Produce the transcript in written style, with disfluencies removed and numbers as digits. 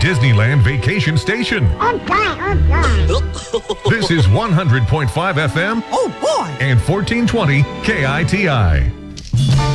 Disneyland vacation station. This is 100.5 FM Oh, boy. and 1420 KITI.